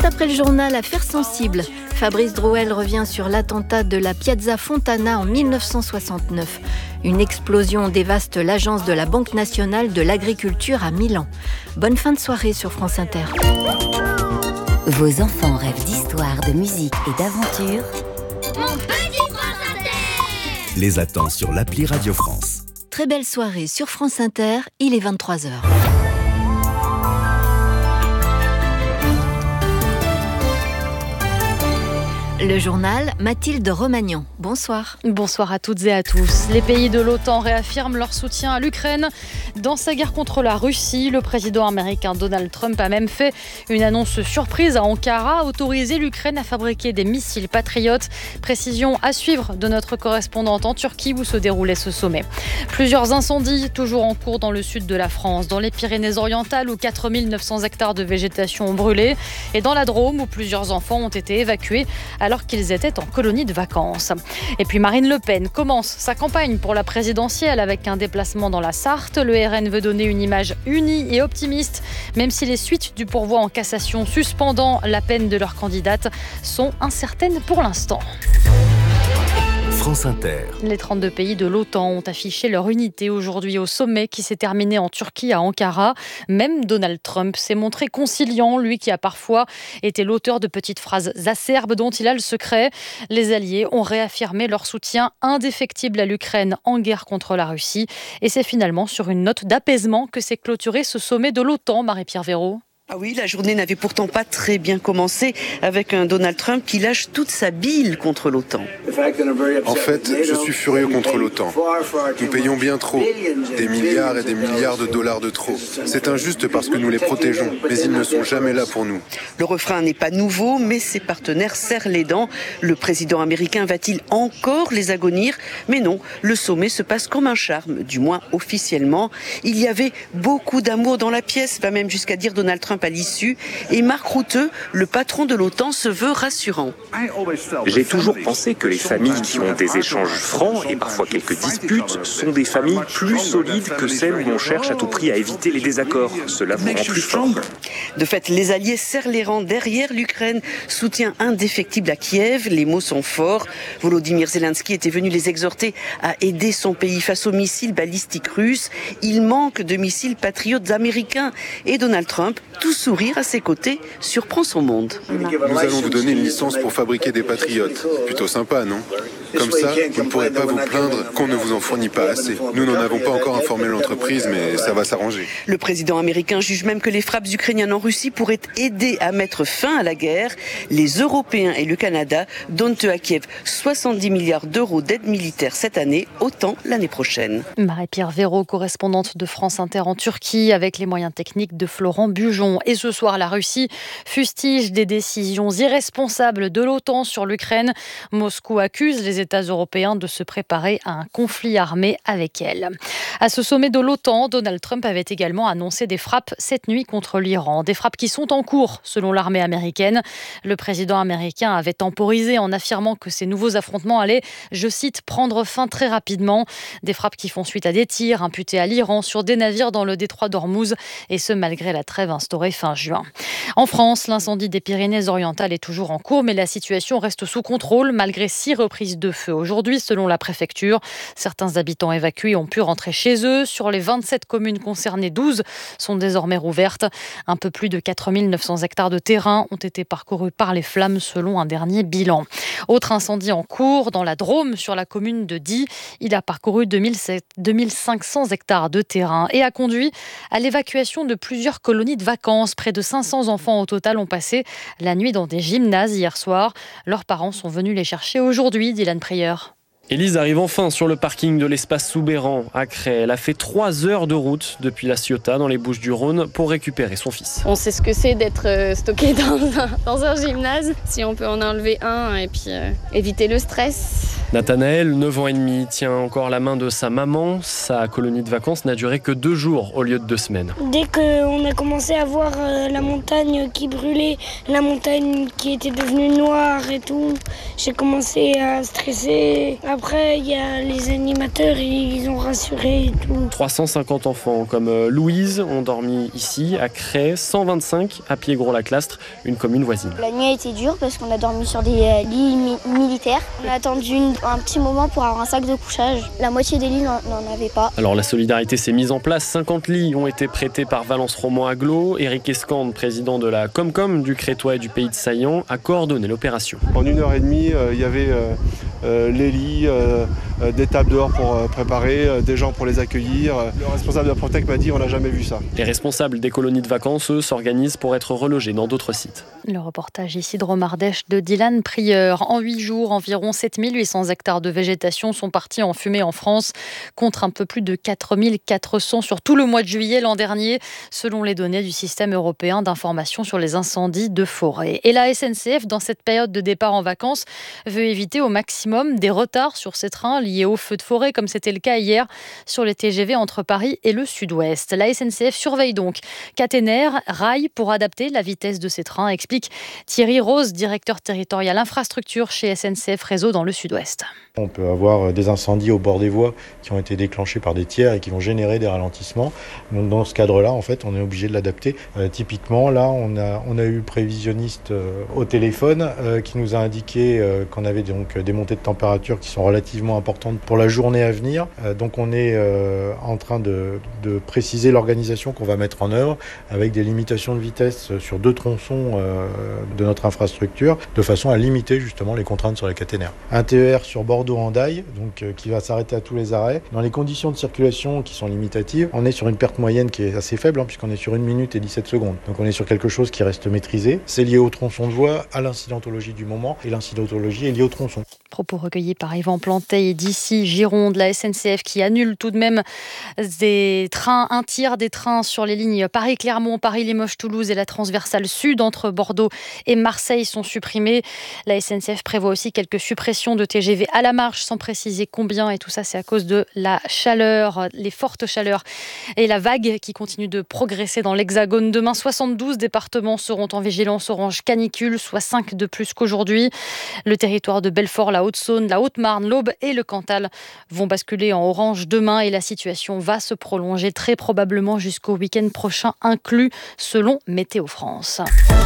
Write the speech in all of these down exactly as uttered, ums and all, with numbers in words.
après le journal, affaire sensible. Fabrice Drouel revient sur l'attentat de la Piazza Fontana en mille neuf cent soixante-neuf. Une explosion dévaste l'agence de la Banque nationale de l'agriculture à Milan. Bonne fin de soirée sur France Inter. Vos enfants rêvent d'histoire, de musique et d'aventure. Mon petit France Inter Les attend sur l'appli Radio France. Très belle soirée sur France Inter, il est vingt-trois heures. Le journal, Mathilde Romagnan. Bonsoir. Bonsoir à toutes et à tous. Les pays de l'OTAN réaffirment leur soutien à l'Ukraine dans sa guerre contre la Russie. Le président américain Donald Trump a même fait une annonce surprise à Ankara, autoriser l'Ukraine à fabriquer des missiles patriotes. Précision à suivre de notre correspondante en Turquie où se déroulait ce sommet. Plusieurs incendies toujours en cours dans le sud de la France, dans les Pyrénées-Orientales où quatre mille neuf cents hectares de végétation ont brûlé et dans la Drôme où plusieurs enfants ont été évacués alors qu'ils étaient en colonie de vacances. Et puis Marine Le Pen commence sa campagne pour la présidentielle avec un déplacement dans la Sarthe. Le R N veut donner une image unie et optimiste, même si les suites du pourvoi en cassation suspendant la peine de leur candidate sont incertaines pour l'instant. France Inter. Les trente-deux pays de l'OTAN ont affiché leur unité aujourd'hui au sommet qui s'est terminé en Turquie à Ankara. Même Donald Trump s'est montré conciliant, lui qui a parfois été l'auteur de petites phrases acerbes dont il a le secret. Les alliés ont réaffirmé leur soutien indéfectible à l'Ukraine en guerre contre la Russie. Et c'est finalement sur une note d'apaisement que s'est clôturé ce sommet de l'OTAN, Marie-Pierre Véraud. Ah oui, la journée n'avait pourtant pas très bien commencé avec un Donald Trump qui lâche toute sa bile contre l'OTAN. En fait, je suis furieux contre l'OTAN. Nous payons bien trop, des milliards et des milliards de dollars de trop. C'est injuste parce que nous les protégeons, mais ils ne sont jamais là pour nous. Le refrain n'est pas nouveau, mais ses partenaires serrent les dents. Le président américain va-t-il encore les agonir ? Mais non, le sommet se passe comme un charme, du moins officiellement. Il y avait beaucoup d'amour dans la pièce, va même jusqu'à dire Donald Trump à l'issue, et Mark Rutte, le patron de l'OTAN, se veut rassurant. J'ai toujours pensé que les familles qui ont des échanges francs et parfois quelques disputes sont des familles plus solides que celles où on cherche à tout prix à éviter les désaccords. Cela vous rend plus fort. De fait, les alliés serrent les rangs derrière l'Ukraine, soutien indéfectible à Kiev, les mots sont forts. Volodymyr Zelensky était venu les exhorter à aider son pays face aux missiles balistiques russes. Il manque de missiles patriotes américains et Donald Trump, tout sourire à ses côtés, surprend son monde. Nous allons vous donner une licence pour fabriquer des patriotes. Plutôt sympa, non ? Comme ça, vous ne pourrez pas vous plaindre qu'on ne vous en fournit pas assez. Nous n'en avons pas encore informé l'entreprise, mais ça va s'arranger. Le président américain juge même que les frappes ukrainiennes en Russie pourraient aider à mettre fin à la guerre. Les Européens et le Canada donnent à Kiev soixante-dix milliards d'euros d'aide militaire cette année, autant l'année prochaine. Marie-Pierre Véraud, correspondante de France Inter en Turquie, avec les moyens techniques de Florent Bujon. Et ce soir, la Russie fustige des décisions irresponsables de l'OTAN sur l'Ukraine. Moscou accuse les États européens de se préparer à un conflit armé avec elle. À ce sommet de l'OTAN, Donald Trump avait également annoncé des frappes cette nuit contre l'Iran. Des frappes qui sont en cours, selon l'armée américaine. Le président américain avait temporisé en affirmant que ces nouveaux affrontements allaient, je cite, prendre fin très rapidement. Des frappes qui font suite à des tirs imputés à l'Iran sur des navires dans le détroit d'Ormuz, et ce malgré la trêve instaurée fin juin. En France, l'incendie des Pyrénées-Orientales est toujours en cours, mais la situation reste sous contrôle malgré six reprises de feu aujourd'hui, selon la préfecture. Certains habitants évacués ont pu rentrer chez eux. Sur les vingt-sept communes concernées, douze sont désormais rouvertes. Un peu plus de quatre mille neuf cents hectares de terrain ont été parcourus par les flammes, selon un dernier bilan. Autre incendie en cours dans la Drôme, sur la commune de Die. Il a parcouru deux mille cinq cents hectares de terrain et a conduit à l'évacuation de plusieurs colonies de vacances. Près de cinq cents enfants au total ont passé la nuit dans des gymnases hier soir. Leurs parents sont venus les chercher aujourd'hui, Dylan Prieur. Élise arrive enfin sur le parking de l'espace Soubeyran à Cré. Elle a fait trois heures de route depuis La Ciotat dans les Bouches-du-Rhône pour récupérer son fils. On sait ce que c'est d'être stocké dans un, dans un gymnase. Si on peut en enlever un et puis euh, éviter le stress. Nathanaël, neuf ans et demi, tient encore la main de sa maman. Sa colonie de vacances n'a duré que deux jours au lieu de deux semaines. Dès qu'on a commencé à voir euh, la montagne qui brûlait, la montagne qui était devenue noire et tout, j'ai commencé à stresser. Après, il y a les animateurs, ils ont rassuré et tout. trois cent cinquante enfants comme Louise ont dormi ici, à Cray, cent vingt-cinq à Piégros-la-Clastre, une commune voisine. La nuit a été dure parce qu'on a dormi sur des euh, lits mi- militaires. On a attendu une, un petit moment pour avoir un sac de couchage. La moitié des lits n'en, n'en avait pas. Alors la solidarité s'est mise en place. cinquante lits ont été prêtés par Valence Roman Aglo. Éric Escande, président de la Comcom du Crétois et du Pays de Saillant, a coordonné l'opération. En une heure et demie, euh, il y avait euh, euh, les lits, euh, euh, des tables dehors pour euh, préparer, euh, des gens pour les accueillir. Le responsable de la Protec m'a dit on n'a jamais vu ça. Les responsables des colonies de vacances, eux, s'organisent pour être relogés dans d'autres sites. Le reportage ici de Romardèche de Dylan Prieur. En huit jours, environ sept mille huit cents hectares de végétation sont partis en fumée en France, contre un peu plus de quatre mille quatre cents sur tout le mois de juillet l'an dernier, selon les données du système européen d'information sur les incendies de forêt. Et la S N C F, dans cette période de départ en vacances, veut éviter au maximum des retards sur ces trains liés aux feux de forêt, comme c'était le cas hier sur les T G V entre Paris et le Sud-Ouest. La S N C F surveille donc caténaires, rails pour adapter la vitesse de ces trains, explique Thierry Rose, directeur territorial infrastructure chez S N C F Réseau dans le Sud-Ouest. On peut avoir des incendies au bord des voies qui ont été déclenchés par des tiers et qui vont générer des ralentissements. Donc dans ce cadre-là, en fait, on est obligé de l'adapter. Euh, typiquement, là, on a, on a eu le prévisionniste euh, au téléphone euh, qui nous a indiqué euh, qu'on avait donc des montées de température qui sont relativement importantes pour la journée à venir. Euh, donc on est euh, en train de, de préciser l'organisation qu'on va mettre en œuvre avec des limitations de vitesse sur deux tronçons euh, de notre infrastructure, de façon à limiter justement les contraintes sur les caténaires. Un T E R sur Bordeaux-Hendaye, donc euh, qui va s'arrêter à tous les arrêts. Dans les conditions de circulation qui sont limitatives, on est sur une perte moyenne qui est assez faible, hein, puisqu'on est sur une minute et dix-sept secondes. Donc on est sur quelque chose qui reste maîtrisé. C'est lié au tronçon de voie, à l'incidentologie du moment, et l'incidentologie est liée au tronçon. Propos recueillis par Yvan Plantet d'ici Gironde, la S N C F qui annule tout de même des trains, un tiers des trains sur les lignes Paris-Clermont, Paris-Limoges-Toulouse et la transversale sud entre Bordeaux et Marseille sont supprimés. La S N C F prévoit aussi quelques suppressions de T G V à la marche, sans préciser combien, et tout ça c'est à cause de la chaleur, les fortes chaleurs et la vague qui continue de progresser dans l'Hexagone. Demain, soixante-douze départements seront en vigilance orange canicule, soit cinq de plus qu'aujourd'hui. Le territoire de Belfort, la Haute-Saône, la Haute-Marne, l'Aube et le Cantal vont basculer en orange demain et la situation va se prolonger très probablement jusqu'au week-end prochain inclus, selon Météo France.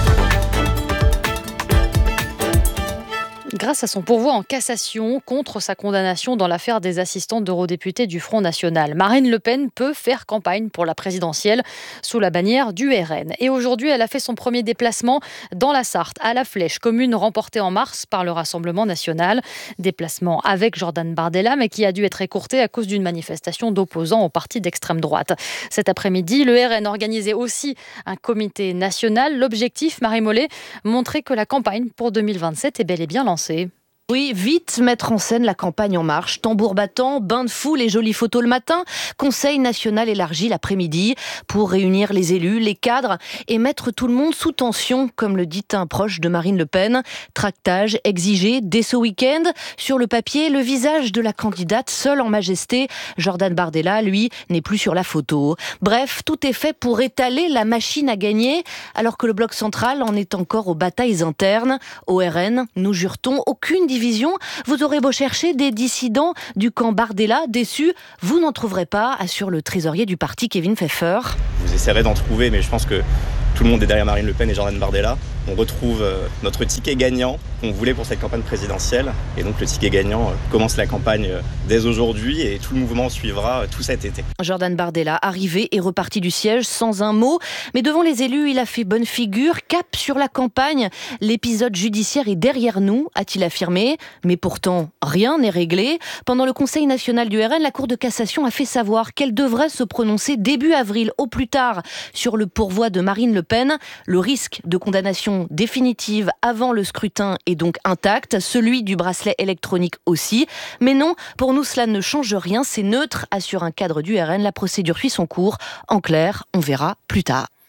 Grâce à son pourvoi en cassation contre sa condamnation dans l'affaire des assistantes d'eurodéputés du Front National, Marine Le Pen peut faire campagne pour la présidentielle sous la bannière du R N. Et aujourd'hui, elle a fait son premier déplacement dans la Sarthe, à La Flèche, commune remportée en mars par le Rassemblement national. Déplacement avec Jordan Bardella, mais qui a dû être écourté à cause d'une manifestation d'opposants au parti d'extrême droite. Cet après-midi, le R N organisait aussi un comité national. L'objectif, Marie Mollet, montrer que la campagne pour deux mille vingt-sept est bel et bien lancée. Oui, vite mettre en scène la campagne en marche. Tambour battant, bain de foule et jolies photos le matin. Conseil national élargi l'après-midi pour réunir les élus, les cadres et mettre tout le monde sous tension, comme le dit un proche de Marine Le Pen. Tractage exigé dès ce week-end. Sur le papier, le visage de la candidate seule en majesté. Jordan Bardella, lui, n'est plus sur la photo. Bref, tout est fait pour étaler la machine à gagner, alors que le bloc central en est encore aux batailles internes. Au R N, nous jure-t-on, aucune division. Vous aurez beau chercher des dissidents du camp Bardella, déçus, vous n'en trouverez pas, assure le trésorier du parti Kevin Pfeffer. Vous essaierez d'en trouver, mais je pense que tout le monde est derrière Marine Le Pen et Jordan Bardella. On retrouve notre ticket gagnant qu'on voulait pour cette campagne présidentielle. Et donc le ticket gagnant commence la campagne dès aujourd'hui et tout le mouvement suivra tout cet été. Jordan Bardella, arrivé et reparti du siège sans un mot. Mais devant les élus, il a fait bonne figure. Cap sur la campagne. L'épisode judiciaire est derrière nous, a-t-il affirmé. Mais pourtant, rien n'est réglé. Pendant le Conseil national du R N, la Cour de cassation a fait savoir qu'elle devrait se prononcer début avril au plus tard sur le pourvoi de Marine Le Pen. Le risque de condamnation définitive avant le scrutin est donc intact, celui du bracelet électronique aussi. Mais non, pour nous cela ne change rien, c'est neutre, assure un cadre du R N, la procédure suit son cours. En clair, on verra plus tard.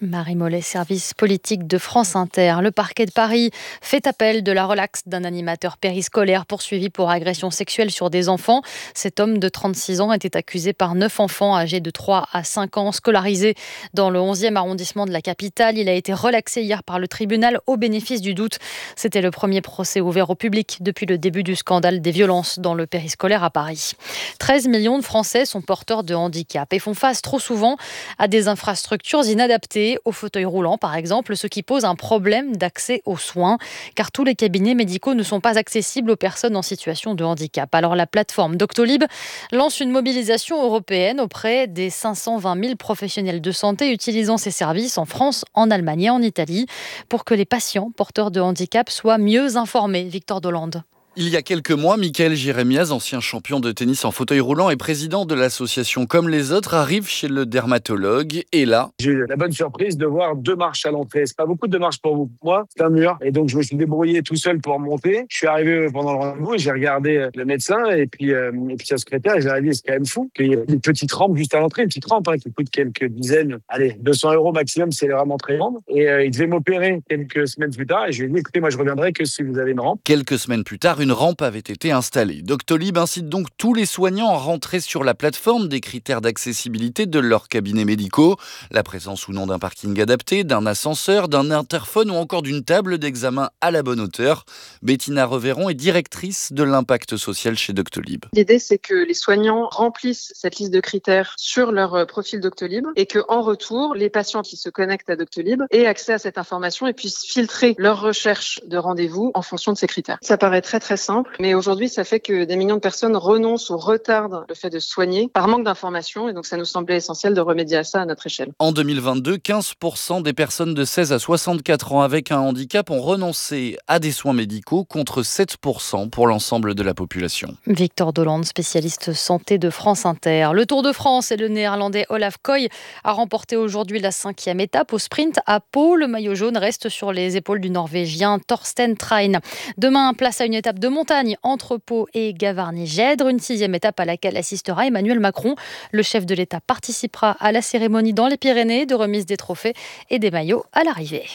Marie Mollet, service politique de France Inter. Le parquet de Paris fait appel de la relaxe d'un animateur périscolaire poursuivi pour agression sexuelle sur des enfants. Cet homme de trente-six ans était accusé par neuf enfants âgés de trois à cinq ans scolarisés dans le onzième arrondissement de la capitale. Il a été relaxé hier par le tribunal au bénéfice du doute. C'était le premier procès ouvert au public depuis le début du scandale des violences dans le périscolaire à Paris. treize millions de Français sont porteurs de handicap et font face trop souvent à des infrastructures inadaptées, au fauteuil roulant par exemple, ce qui pose un problème d'accès aux soins, car tous les cabinets médicaux ne sont pas accessibles aux personnes en situation de handicap. Alors la plateforme Doctolib lance une mobilisation européenne auprès des cinq cent vingt mille professionnels de santé utilisant ces services en France, en Allemagne et en Italie, pour que les patients porteurs de handicap soient mieux informés. Victor Dolande. Il y a quelques mois, Michael Jérémiaz, ancien champion de tennis en fauteuil roulant et président de l'association Comme les autres, arrive chez le dermatologue et là... J'ai eu la bonne surprise de voir deux marches à l'entrée. C'est pas beaucoup de marches pour vous. Moi, c'est un mur. Et donc, je me suis débrouillé tout seul pour monter. Je suis arrivé pendant le rendez-vous et j'ai regardé le médecin et puis, euh, et puis sa secrétaire et j'ai dit, c'est quand même fou qu'il y ait une petite rampe juste à l'entrée, une petite rampe hein, qui coûte quelques dizaines, allez, deux cents euros maximum, c'est vraiment très grande. Et euh, il devait m'opérer quelques semaines plus tard et je lui ai dit, écoutez, moi, je reviendrai que si vous avez une rampe. Quelques semaines plus tard, une rampe avait été installée. Doctolib incite donc tous les soignants à rentrer sur la plateforme des critères d'accessibilité de leurs cabinets médicaux, la présence ou non d'un parking adapté, d'un ascenseur, d'un interphone ou encore d'une table d'examen à la bonne hauteur. Bettina Reveron est directrice de l'impact social chez Doctolib. L'idée, c'est que les soignants remplissent cette liste de critères sur leur profil Doctolib et qu'en retour, les patients qui se connectent à Doctolib aient accès à cette information et puissent filtrer leur recherche de rendez-vous en fonction de ces critères. Ça paraît très très simple. Mais aujourd'hui, ça fait que des millions de personnes renoncent ou retardent le fait de se soigner par manque d'informations. Et donc, ça nous semblait essentiel de remédier à ça à notre échelle. En deux mille vingt-deux, quinze pour cent des personnes de seize à soixante-quatre ans avec un handicap ont renoncé à des soins médicaux contre sept pour cent pour l'ensemble de la population. Victor Dolande, spécialiste santé de France Inter. Le Tour de France et le néerlandais Olaf Koy a remporté aujourd'hui la cinquième étape au sprint à Pau. Le maillot jaune reste sur les épaules du Norvégien Torsten Trein. Demain, place à une étape de montagne entre Pau et Gavarnie-Gèdre, une sixième étape à laquelle assistera Emmanuel Macron. Le chef de l'État participera à la cérémonie dans les Pyrénées de remise des trophées et des maillots à l'arrivée.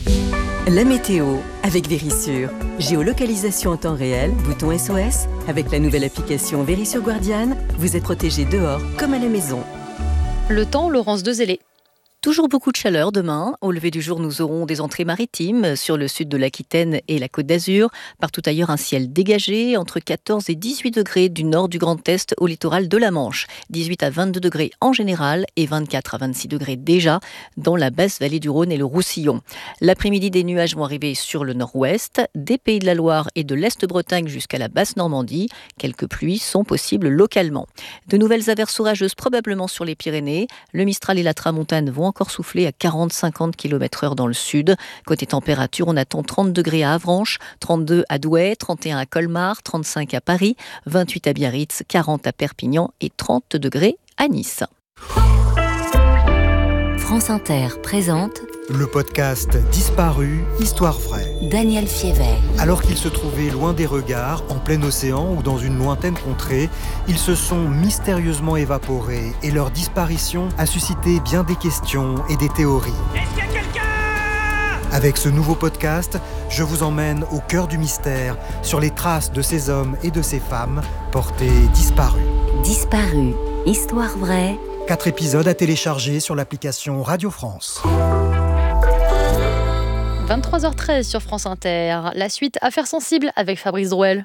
La météo avec Vérissure. Géolocalisation en temps réel, bouton S O S. Avec la nouvelle application Vérissure Guardian, vous êtes protégé dehors comme à la maison. Le temps, Laurence Dezellé. Toujours beaucoup de chaleur demain. Au lever du jour, nous aurons des entrées maritimes sur le sud de l'Aquitaine et la Côte d'Azur. Partout ailleurs, un ciel dégagé entre quatorze et dix-huit degrés du nord du Grand Est au littoral de la Manche. dix-huit à vingt-deux degrés en général et vingt-quatre à vingt-six degrés déjà dans la basse vallée du Rhône et le Roussillon. L'après-midi, des nuages vont arriver sur le nord-ouest, des Pays de la Loire et de l'Est-Bretagne jusqu'à la basse Normandie. Quelques pluies sont possibles localement. De nouvelles averses orageuses probablement sur les Pyrénées. Le Mistral et la Tramontane vont encore souffler à quarante à cinquante kilomètres heure dans le sud. Côté température, on attend trente degrés à Avranches, trente-deux à Douai, trente et un à Colmar, trente-cinq à Paris, vingt-huit à Biarritz, quarante à Perpignan et trente degrés à Nice. France Inter présente le podcast Disparu, Histoire vraie. Daniel Fiévet. Alors qu'ils se trouvaient loin des regards, en plein océan ou dans une lointaine contrée, ils se sont mystérieusement évaporés et leur disparition a suscité bien des questions et des théories. Est-ce qu'il y a quelqu'un ? Avec ce nouveau podcast, je vous emmène au cœur du mystère, sur les traces de ces hommes et de ces femmes portés disparus. Disparu, Histoire vraie. Quatre épisodes à télécharger sur l'application Radio France. vingt-trois heures treize sur France Inter. La suite, Affaires sensibles avec Fabrice Drouel.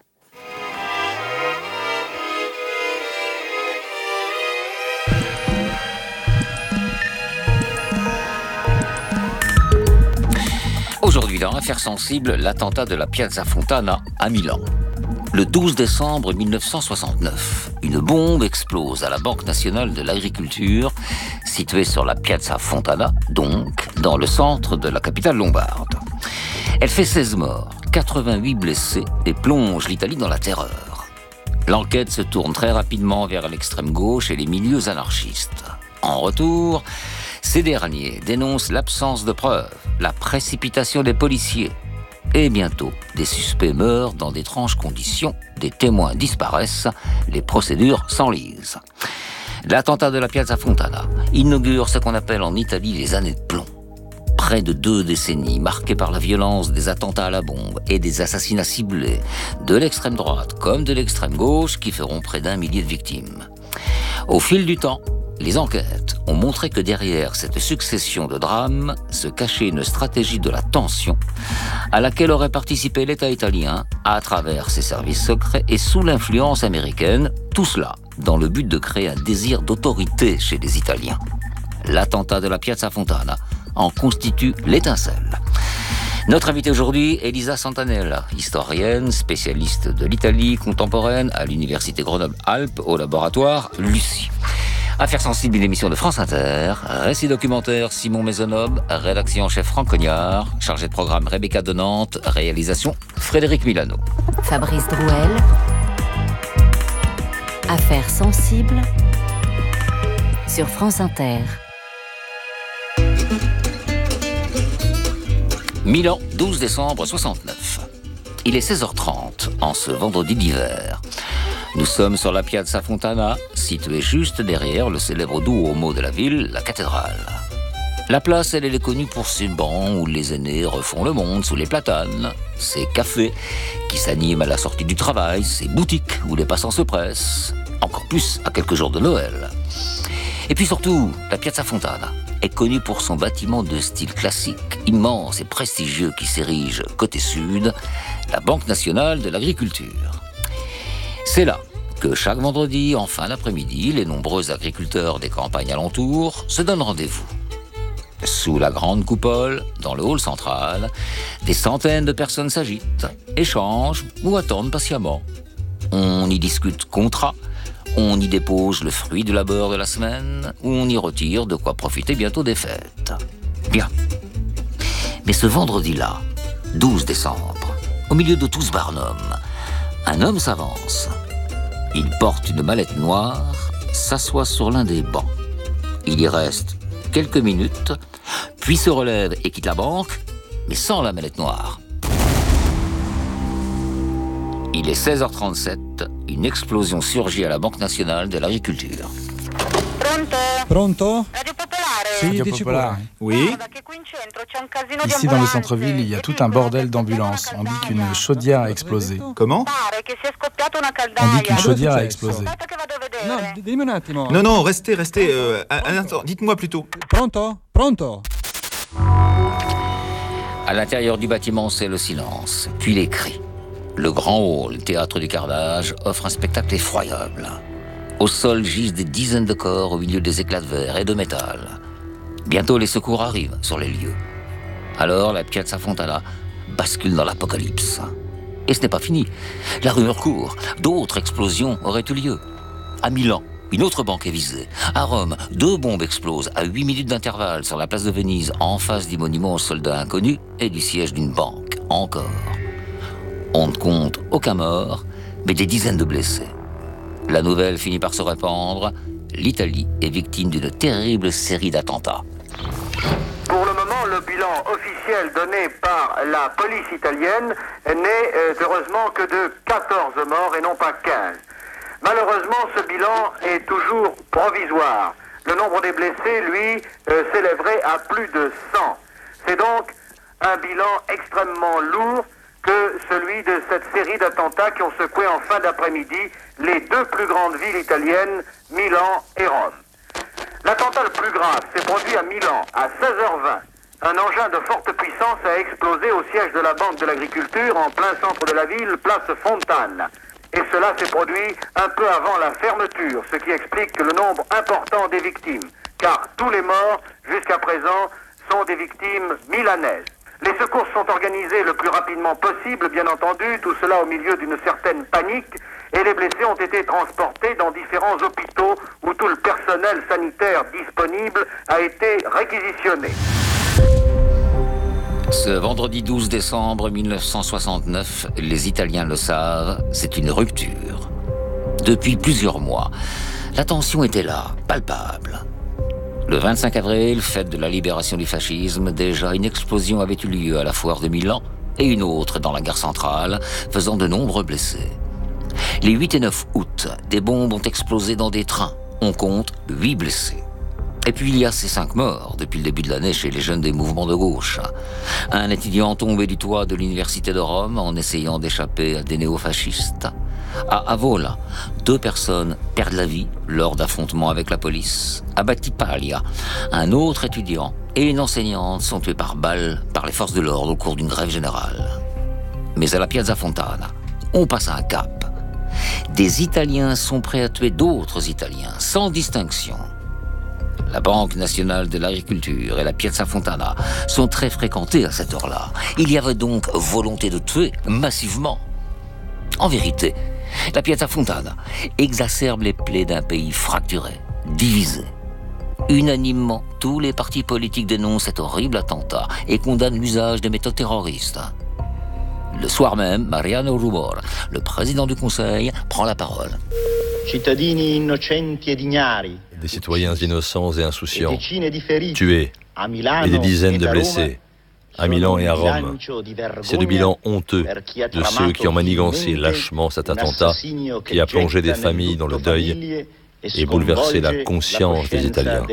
Aujourd'hui, dans Affaires sensibles, l'attentat de la Piazza Fontana à Milan. Le douze décembre mille neuf cent soixante-neuf, une bombe explose à la Banque nationale de l'agriculture, située sur la Piazza Fontana, donc dans le centre de la capitale lombarde. Elle fait seize morts, quatre-vingt-huit blessés et plonge l'Italie dans la terreur. L'enquête se tourne très rapidement vers l'extrême gauche et les milieux anarchistes. En retour, ces derniers dénoncent l'absence de preuves, la précipitation des policiers. Et bientôt, des suspects meurent dans d'étranges conditions, des témoins disparaissent, les procédures s'enlisent. L'attentat de la Piazza Fontana inaugure ce qu'on appelle en Italie les années de plomb. Près de deux décennies marquées par la violence des attentats à la bombe et des assassinats ciblés de l'extrême droite comme de l'extrême gauche qui feront près d'un millier de victimes. Au fil du temps, les enquêtes ont montré que derrière cette succession de drames se cachait une stratégie de la tension à laquelle aurait participé l'État italien à travers ses services secrets et sous l'influence américaine, tout cela dans le but de créer un désir d'autorité chez les Italiens. L'attentat de la Piazza Fontana en constitue l'étincelle. Notre invitée aujourd'hui, Elisa Santanella, historienne, spécialiste de l'Italie contemporaine à l'Université Grenoble-Alpes au laboratoire Lucie. Affaires sensibles, une émission de France Inter, récit documentaire Simon Maisonneuve, rédaction en chef Franck Cognard, chargé de programme Rebecca de Nantes, réalisation Frédéric Milano. Fabrice Drouel, Affaires sensibles sur France Inter. Milan, douze décembre soixante-neuf. Il est seize heures trente en ce vendredi d'hiver. Nous sommes sur la Piazza Fontana, située juste derrière le célèbre Duomo de la ville, la cathédrale. La place, elle, elle est connue pour ses bancs où les aînés refont le monde sous les platanes, ses cafés qui s'animent à la sortie du travail, ses boutiques où les passants se pressent, encore plus à quelques jours de Noël. Et puis surtout, la Piazza Fontana est connue pour son bâtiment de style classique, immense et prestigieux qui s'érige côté sud, la Banque nationale de l'agriculture. C'est là que chaque vendredi, en fin d'après-midi, les nombreux agriculteurs des campagnes alentours se donnent rendez-vous. Sous la grande coupole, dans le hall central, des centaines de personnes s'agitent, échangent ou attendent patiemment. On y discute contrats, on y dépose le fruit du labeur de la semaine, ou on y retire de quoi profiter bientôt des fêtes. Bien. Mais ce vendredi-là, douze décembre, au milieu de tout ce barnum, un homme s'avance. Il porte une mallette noire, s'assoit sur l'un des bancs. Il y reste quelques minutes, puis se relève et quitte la banque, mais sans la mallette noire. Il est seize heures trente-sept, une explosion surgit à la Banque nationale de l'agriculture. Pronto? Radio Popolare. Oui. Ici dans le centre-ville, il y a tout un bordel d'ambulances. On dit qu'une chaudière a explosé. Comment? On dit qu'une chaudière a explosé. Non, non, restez, restez. Euh, un instant, dites-moi plutôt. Pronto? Pronto? À l'intérieur du bâtiment, c'est le silence, puis les cris. Le grand hall, théâtre du carnage, offre un spectacle effroyable. Au sol gisent des dizaines de corps au milieu des éclats de verre et de métal. Bientôt, les secours arrivent sur les lieux. Alors, la Piazza Fontana bascule dans l'apocalypse. Et ce n'est pas fini. La rumeur court. D'autres explosions auraient eu lieu. À Milan, une autre banque est visée. À Rome, deux bombes explosent à huit minutes d'intervalle sur la place de Venise, en face du monument aux soldats inconnus et du siège d'une banque. Encore. On ne compte aucun mort, mais des dizaines de blessés. La nouvelle finit par se répandre. L'Italie est victime d'une terrible série d'attentats. Pour le moment, le bilan officiel donné par la police italienne n'est euh, heureusement que de quatorze morts et non pas quinze. Malheureusement, ce bilan est toujours provisoire. Le nombre des blessés, lui, euh, s'élèverait à plus de cent. C'est donc un bilan extrêmement lourd que celui de cette série d'attentats qui ont secoué en fin d'après-midi les deux plus grandes villes italiennes, Milan et Rome. L'attentat le plus grave s'est produit à Milan à seize heures vingt. Un engin de forte puissance a explosé au siège de la Banque de l'Agriculture en plein centre de la ville, place Fontane. Et cela s'est produit un peu avant la fermeture, ce qui explique le nombre important des victimes, car tous les morts, jusqu'à présent, sont des victimes milanaises. Les secours sont organisés le plus rapidement possible, bien entendu, tout cela au milieu d'une certaine panique, et les blessés ont été transportés dans différents hôpitaux où tout le personnel sanitaire disponible a été réquisitionné. Ce vendredi douze décembre mille neuf cent soixante-neuf, les Italiens le savent, c'est une rupture. Depuis plusieurs mois, la tension était là, palpable. Le vingt-cinq avril, fête de la libération du fascisme, déjà une explosion avait eu lieu à la foire de Milan et une autre dans la gare centrale, faisant de nombreux blessés. Les huit et neuf août, des bombes ont explosé dans des trains. On compte huit blessés. Et puis il y a ces cinq morts depuis le début de l'année chez les jeunes des mouvements de gauche. Un étudiant tombé du toit de l'université de Rome en essayant d'échapper à des néofascistes. À Avola, deux personnes perdent la vie lors d'affrontements avec la police. À Battipaglia, un autre étudiant et une enseignante sont tués par balles par les forces de l'ordre au cours d'une grève générale. Mais à la Piazza Fontana, on passe à un cap. Des Italiens sont prêts à tuer d'autres Italiens, sans distinction. La Banque nationale de l'agriculture et la Piazza Fontana sont très fréquentées à cette heure-là. Il y avait donc volonté de tuer massivement. En vérité, la Piazza Fontana exacerbe les plaies d'un pays fracturé, divisé. Unanimement, tous les partis politiques dénoncent cet horrible attentat et condamnent l'usage des méthodes terroristes. Le soir même, Mariano Rumor, le président du Conseil, prend la parole. Cittadini innocenti ed ignari. Des citoyens innocents et insouciants, tués, et des dizaines de blessés, à Milan et à Rome. C'est le bilan honteux de ceux qui ont manigancé lâchement cet attentat qui a plongé des familles dans le deuil et bouleversé la conscience des Italiens.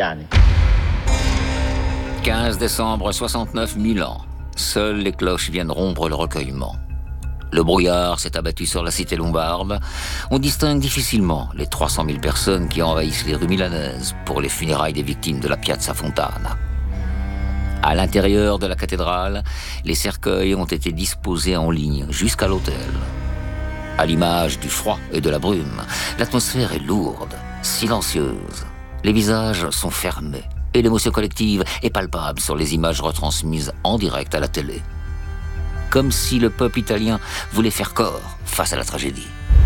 quinze décembre soixante-neuf, Milan. Seules les cloches viennent rompre le recueillement. Le brouillard s'est abattu sur la cité lombarde. On distingue difficilement les trois cent mille personnes qui envahissent les rues milanaises pour les funérailles des victimes de la Piazza Fontana. À l'intérieur de la cathédrale, les cercueils ont été disposés en ligne jusqu'à l'autel. À l'image du froid et de la brume, l'atmosphère est lourde, silencieuse. Les visages sont fermés et l'émotion collective est palpable sur les images retransmises en direct à la télé. Comme si le peuple italien voulait faire corps face à la tragédie.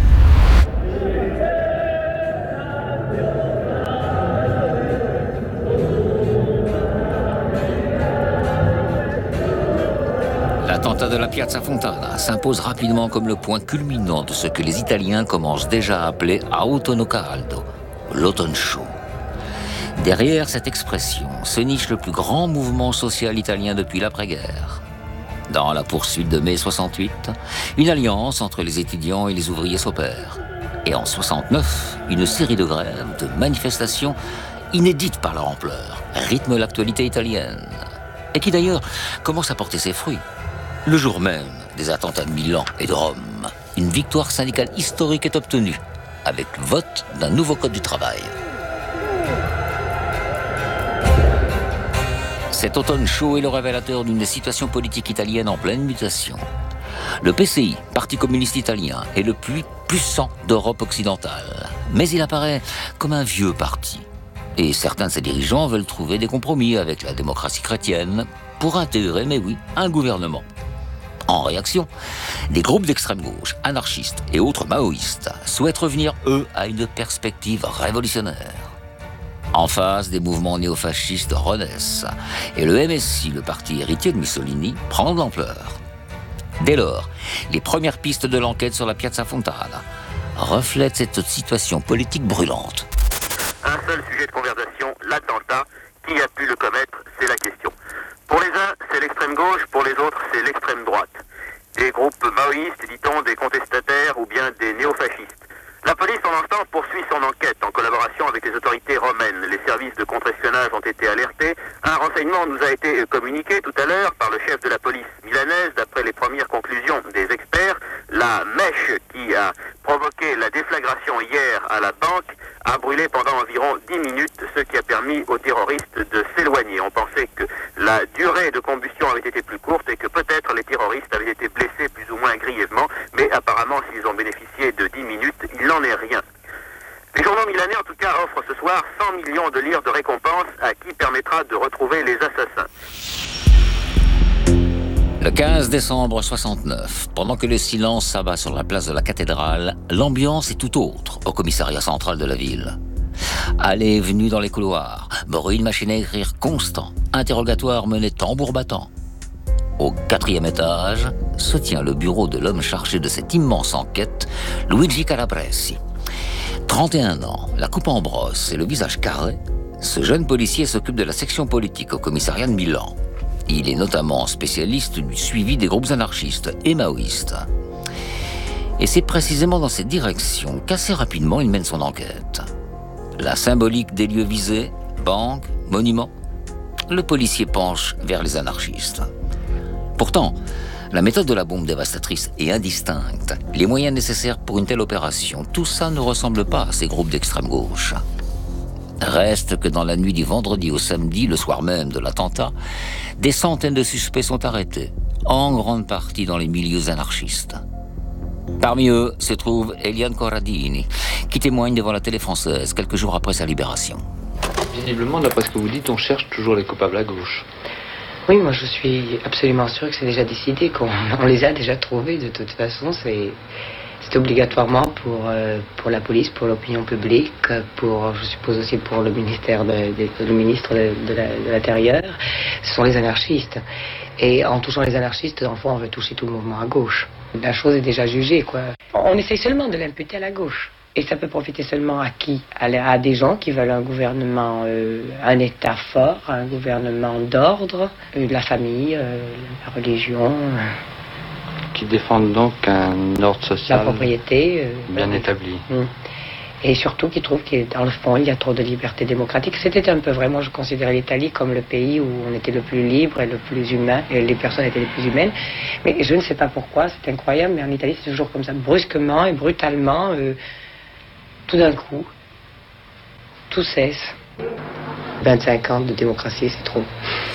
L'attentat de la Piazza Fontana s'impose rapidement comme le point culminant de ce que les Italiens commencent déjà à appeler Autunno Caldo, l'automne chaud. Derrière cette expression se niche le plus grand mouvement social italien depuis l'après-guerre. Dans la poursuite de mai soixante-huit, une alliance entre les étudiants et les ouvriers s'opère. Et en soixante-neuf, une série de grèves, de manifestations inédites par leur ampleur, rythment l'actualité italienne. Et qui d'ailleurs commence à porter ses fruits. Le jour même des attentats de Milan et de Rome, une victoire syndicale historique est obtenue, avec le vote d'un nouveau code du travail. Cet automne chaud est le révélateur d'une situation politique italienne en pleine mutation. Le P C I, Parti communiste italien, est le plus puissant d'Europe occidentale. Mais il apparaît comme un vieux parti. Et certains de ses dirigeants veulent trouver des compromis avec la démocratie chrétienne pour intégrer, mais oui, un gouvernement. En réaction, des groupes d'extrême gauche, anarchistes et autres maoïstes souhaitent revenir, eux, à une perspective révolutionnaire. En face, des mouvements néofascistes renaissent et le M S I, le parti héritier de Mussolini, prend de l'ampleur. Dès lors, les premières pistes de l'enquête sur la Piazza Fontana reflètent cette situation politique brûlante. Un seul sujet de conversation, l'attentat. Qui a pu le commettre, c'est la question. Pour les uns, c'est l'extrême gauche, pour les autres, c'est l'extrême droite. Des groupes maoïstes, dit-on, des contestataires ou bien des néofascistes. La police, en l'instant, poursuit son enquête en collaboration avec les autorités romaines. Les services de contre-espionnage ont été alertés. Un renseignement nous a été communiqué tout à l'heure par le chef de la police milanaise. D'après les premières conclusions des experts, la mèche qui a provoqué la déflagration hier à la banque a brûlé pendant environ dix minutes, ce qui a permis aux terroristes de s'éloigner. On pensait que la durée de combustion avait été plus courte et que peut-être les terroristes avaient été blessés plus ou moins grièvement, mais apparemment s'ils ont bénéficié de dix minutes, il n'en est rien. Les journaux milanais en tout cas offrent ce soir cent millions de lire de récompense à qui permettra de retrouver les assassins. Le quinze décembre soixante-neuf, pendant que le silence s'abat sur la place de la cathédrale, l'ambiance est tout autre au commissariat central de la ville. Allées et venues dans les couloirs, bruit de machine à écrire constant, interrogatoire mené tambour battant. Au quatrième étage se tient le bureau de l'homme chargé de cette immense enquête, Luigi Calabresi. trente et un ans, la coupe en brosse et le visage carré, ce jeune policier s'occupe de la section politique au commissariat de Milan. Il est notamment spécialiste du suivi des groupes anarchistes et maoïstes. Et c'est précisément dans cette direction qu'assez rapidement il mène son enquête. La symbolique des lieux visés, banque, monument. Le policier penche vers les anarchistes. Pourtant, la méthode de la bombe dévastatrice est indistincte. Les moyens nécessaires pour une telle opération, tout ça ne ressemble pas à ces groupes d'extrême gauche. Reste que dans la nuit du vendredi au samedi, le soir même de l'attentat, des centaines de suspects sont arrêtés, en grande partie dans les milieux anarchistes. Parmi eux se trouve Eliane Corradini, qui témoigne devant la télé française quelques jours après sa libération. Visiblement, d'après ce que vous dites, on cherche toujours les coupables à gauche. Oui, moi je suis absolument sûre que c'est déjà décidé, qu'on on les a déjà trouvés. De toute façon, c'est, c'est obligatoirement pour, euh, pour la police, pour l'opinion publique, pour, je suppose aussi pour le ministère, de, de, le ministre de, de, la, de l'Intérieur. Ce sont les anarchistes. Et en touchant les anarchistes, en fait, on veut toucher tout le mouvement à gauche. La chose est déjà jugée, quoi. On essaye seulement de l'imputer à la gauche. Et ça peut profiter seulement à qui ? à, à des gens qui veulent un gouvernement, euh, un État fort, un gouvernement d'ordre, euh, la famille, euh, la religion. Euh, qui défendent donc un ordre social. La propriété. Euh, bien euh, établi. Euh, et surtout qui trouvent que dans le fond, il y a trop de liberté démocratique. C'était un peu vrai. Moi, je considérais l'Italie comme le pays où on était le plus libre et le plus humain, et les personnes étaient les plus humaines. Mais je ne sais pas pourquoi, c'est incroyable, mais en Italie, c'est toujours comme ça, brusquement et brutalement. Euh, Tout d'un coup, tout cesse. vingt-cinq ans de démocratie, c'est trop.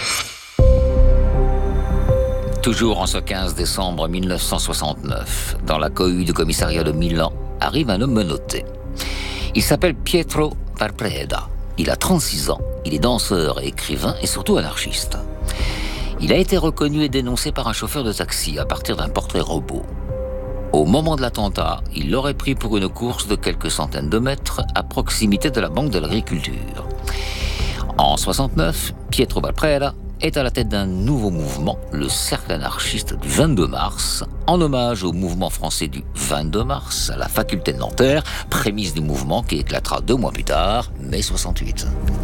Toujours en ce quinze décembre mille neuf cent soixante-neuf, dans la cohue du commissariat de Milan, arrive un homme menotté. Il s'appelle Pietro Valpreda. Il a trente-six ans, il est danseur et écrivain et surtout anarchiste. Il a été reconnu et dénoncé par un chauffeur de taxi à partir d'un portrait robot. Au moment de l'attentat, il l'aurait pris pour une course de quelques centaines de mètres à proximité de la Banque de l'Agriculture. En soixante-neuf, Pietro Valpreda est à la tête d'un nouveau mouvement, le Cercle anarchiste du vingt-deux mars, en hommage au mouvement français du vingt-deux mars à la faculté de Nanterre, prémisse du mouvement qui éclatera deux mois plus tard, mai soixante-huit.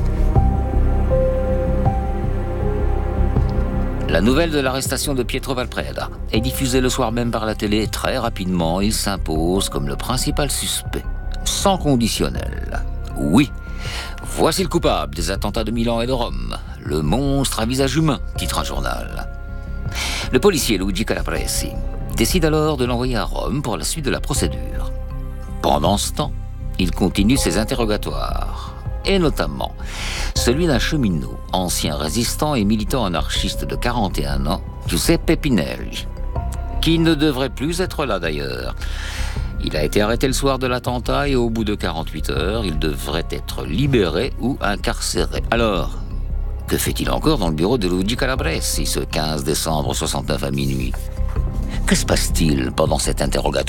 La nouvelle de l'arrestation de Pietro Valpreda est diffusée le soir même par la télé. Très rapidement, il s'impose comme le principal suspect, sans conditionnel. Oui, voici le coupable des attentats de Milan et de Rome, le monstre à visage humain, titre un journal. Le policier Luigi Calabresi décide alors de l'envoyer à Rome pour la suite de la procédure. Pendant ce temps, il continue ses interrogatoires. Et notamment celui d'un cheminot, ancien résistant et militant anarchiste de quarante et un ans, Giuseppe Pinelli, qui ne devrait plus être là d'ailleurs. Il a été arrêté le soir de l'attentat et au bout de quarante-huit heures, il devrait être libéré ou incarcéré. Alors, que fait-il encore dans le bureau de Luigi Calabresi ce quinze décembre soixante-neuf à minuit ? Que se passe-t-il pendant cet interrogatoire ?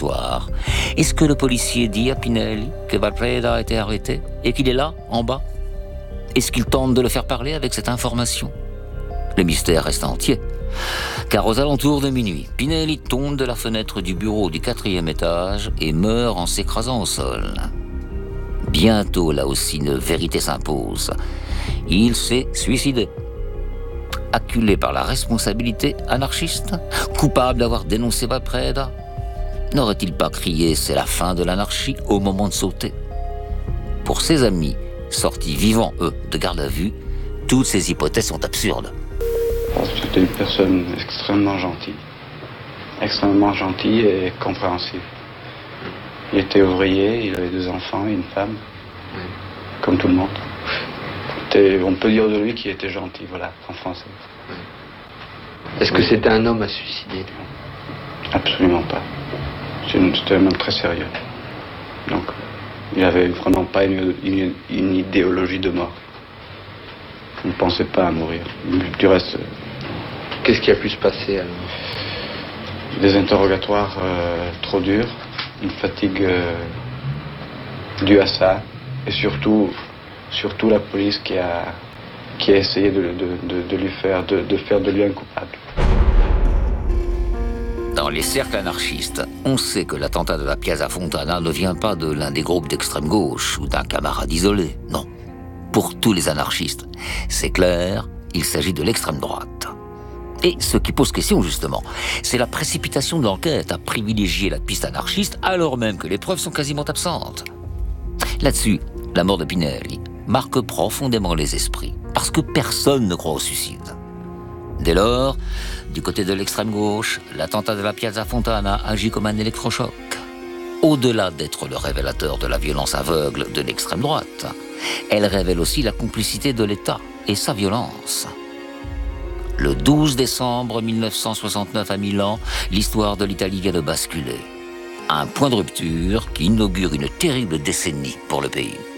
Est-ce que le policier dit à Pinelli que Valpreda a été arrêté et qu'il est là, en bas ? Est-ce qu'il tente de le faire parler avec cette information ? Le mystère reste entier. Car aux alentours de minuit, Pinelli tombe de la fenêtre du bureau du quatrième étage et meurt en s'écrasant au sol. Bientôt, là aussi, une vérité s'impose. Il s'est suicidé. Acculé par la responsabilité anarchiste, coupable d'avoir dénoncé Valpreda, n'aurait-il pas crié « c'est la fin de l'anarchie » au moment de sauter ? Pour ses amis, sortis vivants, eux, de garde à vue, toutes ces hypothèses sont absurdes. C'était une personne extrêmement gentille, extrêmement gentille et compréhensive. Il était ouvrier, il avait deux enfants et une femme, comme tout le monde. C'était, on peut dire de lui qu'il était gentil, voilà, en français. Est-ce que c'était un homme à suicider, lui ? Absolument pas. C'était un homme très sérieux. Donc, il n'avait vraiment pas une, une, une idéologie de mort. Il ne pensait pas à mourir. Du reste... Qu'est-ce qui a pu se passer alors ? Des interrogatoires euh, trop durs, une fatigue euh, due à ça, et surtout... Surtout la police qui a, qui a essayé de, de, de, de lui faire de, de faire de lui un coupable. Dans les cercles anarchistes, on sait que l'attentat de la Piazza Fontana ne vient pas de l'un des groupes d'extrême gauche ou d'un camarade isolé, non. Pour tous les anarchistes, c'est clair, il s'agit de l'extrême droite. Et ce qui pose question justement, c'est la précipitation de l'enquête à privilégier la piste anarchiste alors même que les preuves sont quasiment absentes. Là-dessus, la mort de Pinelli marque profondément les esprits, parce que personne ne croit au suicide. Dès lors, du côté de l'extrême gauche, l'attentat de la Piazza Fontana agit comme un électrochoc. Au-delà d'être le révélateur de la violence aveugle de l'extrême droite, elle révèle aussi la complicité de l'État et sa violence. Le douze décembre mille neuf cent soixante-neuf à Milan, l'histoire de l'Italie vient de basculer. Un point de rupture qui inaugure une terrible décennie pour le pays.